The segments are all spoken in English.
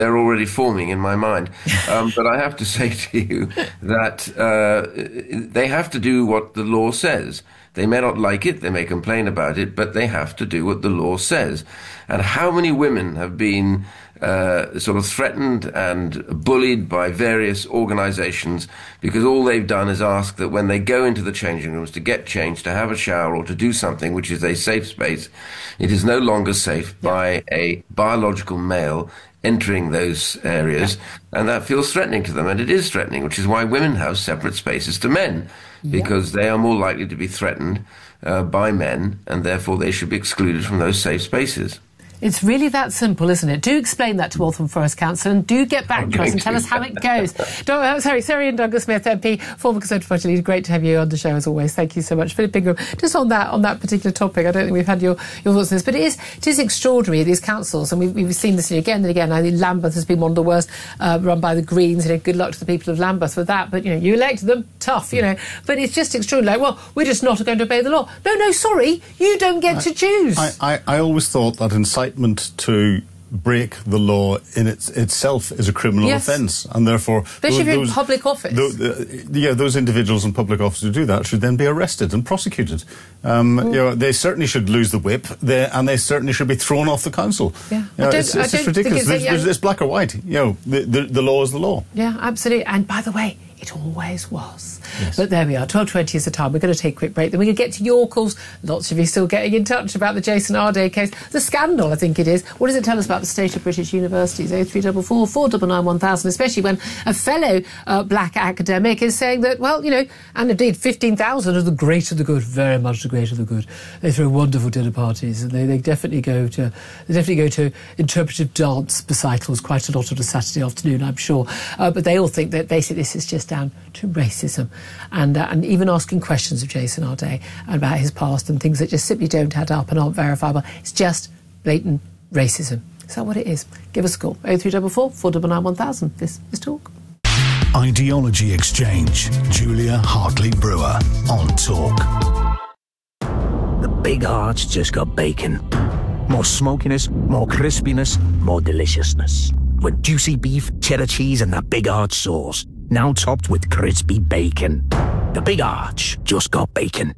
they're already forming in my mind. But I have to say to you that they have to do what the law says. They may not like it, they may complain about it, but they have to do what the law says. And how many women have been sort of threatened and bullied by various organizations because all they've done is ask that when they go into the changing rooms to get changed, to have a shower or to do something which is a safe space, it is no longer safe by a biological male entering those areas, and that feels threatening to them, and it is threatening, which is why women have separate spaces to men, because they are more likely to be threatened by men, and therefore they should be excluded from those safe spaces. It's really that simple, isn't it? Do explain that to Waltham Forest Council and do get back to us and tell us how it goes. Sorry, Ian Douglas Smith, MP, former Conservative Party leader. Great to have you on the show as always. Thank you so much. Philip Ingram, just on that particular topic, I don't think we've had your thoughts on this, but it is extraordinary, these councils, and we've seen this again and again. I think Lambeth has been one of the worst run by the Greens. Good luck to the people of Lambeth for that, but you elected them, tough, but it's just extraordinary. Like, well, we're just not going to obey the law. No, sorry, you don't get to choose. I always thought that incitement to break the law in itself is a criminal offence, and therefore especially if you're in public office. Those individuals in public office who do that should then be arrested and prosecuted. They certainly should lose the whip, and they certainly should be thrown off the council. It's just ridiculous. It's black or white. The law is the law. Yeah, absolutely. And by the way, it always was. Yes. But there we are, 12:20 is the time. We're going to take a quick break. Then we're going to get to your calls. Lots of you still getting in touch about the Jason Arday case. The scandal, I think it is. What does it tell us about the state of British universities? 0344 499 1000, especially when a fellow black academic is saying that, well, and indeed 15,000 are the great of the good, very much the great of the good. They throw wonderful dinner parties, and they definitely go to interpretive dance recitals quite a lot on a Saturday afternoon, I'm sure. But they all think that basically this is just down to racism, and even asking questions of Jason Arday about his past and things that just simply don't add up and aren't verifiable. It's just blatant racism. Is that what it is? Give us a call. 0344 499 1000. This is Talk. Ideology Exchange. Julia Hartley-Brewer on Talk. The Big Arch just got bacon. More smokiness, more crispiness, more deliciousness. With juicy beef, cheddar cheese and that Big Arch sauce. Now topped with crispy bacon. The Big Arch just got bacon.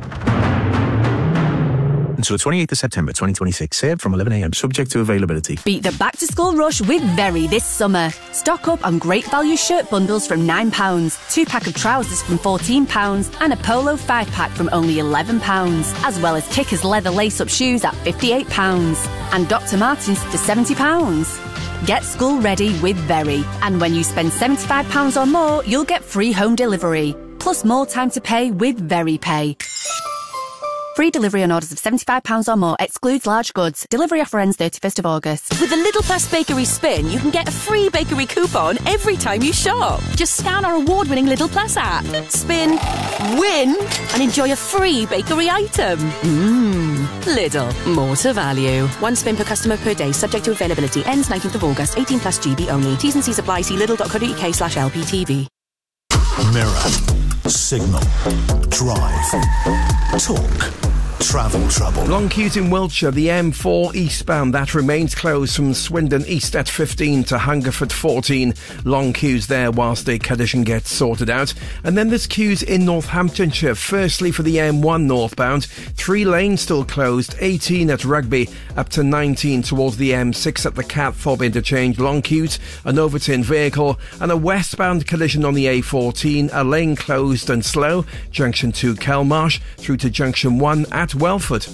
Until the 28th of September 2026. Served from 11 a.m. Subject to availability. Beat the back-to-school rush with Very this summer. Stock up on great value shirt bundles from £9, 2-pack of trousers from £14 and a polo 5-pack from only £11, as well as Kickers leather lace-up shoes at £58 and Dr. Martens for £70. Get school ready with Very, and when you spend £75 or more, you'll get free home delivery, plus more time to pay with Very Pay. Free delivery on orders of £75 or more, excludes large goods. Delivery offer ends 31st of August. With the Lidl Plus Bakery Spin, you can get a free bakery coupon every time you shop. Just scan our award-winning Lidl Plus app, spin, win, and enjoy a free bakery item. Lidl, more to value. One spin per customer per day, subject to availability. Ends 19th of August, 18 plus GB only. T's and C's apply. See lidl.co.uk/LPTV. Mirror, Signal, Drive, Talk, Travel Trouble. Long queues in Wiltshire, the M4 eastbound, that remains closed from Swindon East at 15 to Hungerford 14. Long queues there whilst the condition gets sorted out. And then there's queues in Northamptonshire. Firstly for the M1 northbound, 3 lanes still closed, 18 at Rugby up to 19 towards the M6 at the Catthorpe interchange. Long queues, an Overton vehicle and a westbound collision on the A14, a lane closed and slow, junction 2 Kelmarsh through to junction 1 at Welford.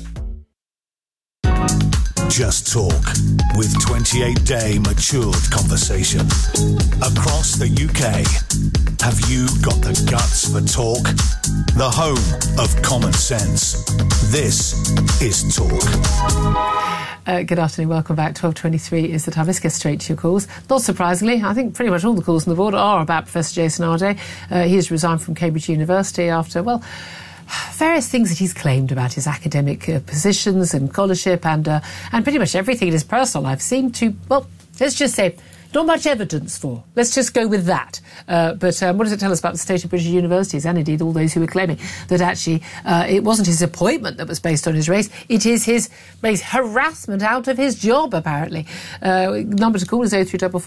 Just Talk, with 28-day matured conversation. Across the UK, have you got the guts for talk? The home of common sense. This is Talk. Good afternoon, welcome back. 12:23 is the time. Let's get straight to your calls. Not surprisingly, I think pretty much all the calls on the board are about Professor Jason Arday. He has resigned from Cambridge University after, well, various things that he's claimed about his academic positions and scholarship and pretty much everything in his personal life seemed to, well, let's just say, Not much evidence for. Let's just go with that. But what does it tell us about the state of British universities, and indeed all those who are claiming that actually it wasn't his appointment that was based on his race, it is his harassment out of his job, apparently. Number to call is 0344